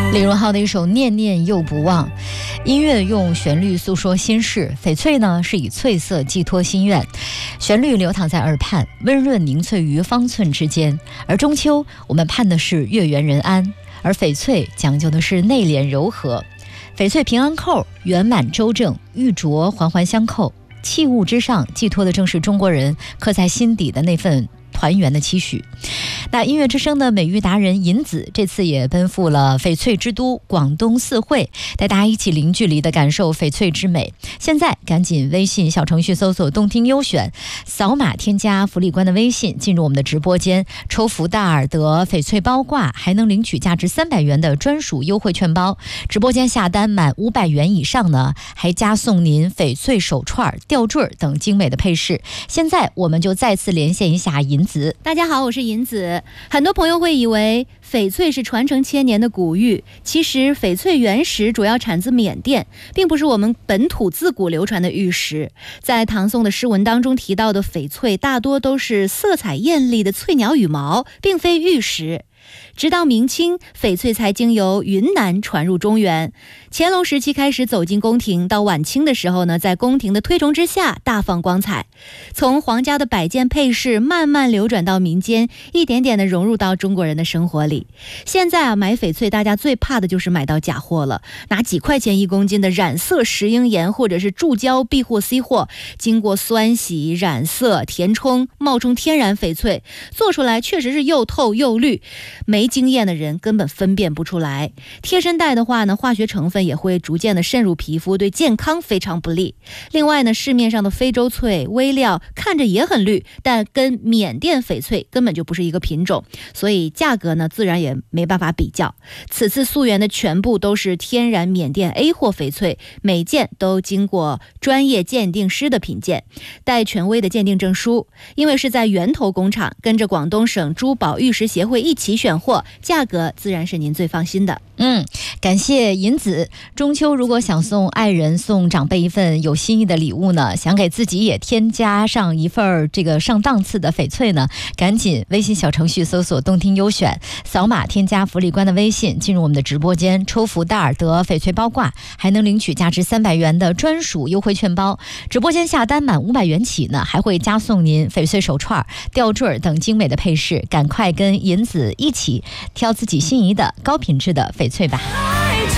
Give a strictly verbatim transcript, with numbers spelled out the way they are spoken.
李荣浩的一首《念念又不忘》，音乐用旋律诉说心事，翡翠呢是以翠色寄托心愿，旋律流淌在耳畔，温润凝萃于方寸之间。而中秋，我们盼的是月圆人安，而翡翠讲究的是内敛柔和。翡翠平安扣圆满周正，玉镯环环相扣，器物之上寄托的正是中国人刻在心底的那份团圆的期许。那音乐之声的美育达人银子这次也奔赴了翡翠之都广东四惠，带大家一起零距离的感受翡翠之美。现在赶紧微信小程序搜索动听优选，扫码添加福利官的微信，进入我们的直播间，抽福袋得翡翠包挂，还能领取价值三百元的专属优惠券包。直播间下单满五百元以上呢，还加送您翡翠手串、吊坠等精美的配饰。现在我们就再次连线一下银子。 大家好，我是银子。很多朋友会以为翡翠是传承千年的古玉，其实翡翠原石主要产自缅甸，并不是我们本土自古流传的玉石。在唐宋的诗文当中提到的翡翠，大多都是色彩艳丽的翠鸟羽毛，并非玉石。直到明清，翡翠才经由云南传入中原。乾隆时期开始走进宫廷，到晚清的时候呢，在宫廷的推崇之下大放光彩。从皇家的摆件配饰慢慢流转到民间，一点点的融入到中国人的生活里。现在啊，买翡翠大家最怕的就是买到假货了，拿几块钱一公斤的染色石英岩或者是注胶 B 货 C 货，经过酸洗、染色、填充，冒充天然翡翠，做出来确实是又透又绿，没经验的人根本分辨不出来。贴身戴的话呢，化学成分也会逐渐的渗入皮肤，对健康非常不利。另外呢，市面上的非洲翠微料看着也很绿，但跟缅甸翡翠根本就不是一个品种，所以价格呢自然也没办法比较。此次溯源的全部都是天然缅甸 A 货翡翠，每件都经过专业鉴定师的品鉴，带权威的鉴定证书。因为是在源头工厂，跟着广东省珠宝玉石协会一起选货，价格自然是您最放心的。 嗯，感谢银子。中秋如果想送爱人、送长辈一份有心意的礼物呢，想给自己也添加上一份这个上档次的翡翠呢，赶紧微信小程序搜索动听优选，扫码添加福利官的微信，进入我们的直播间，抽福袋得翡翠包挂，还能领取价值三百元的专属优惠券包。直播间下单满五百元起呢，还会加送您翡翠手串、吊坠等精美的配饰。赶快跟银子一起挑自己心仪的高品质的翡翠吧。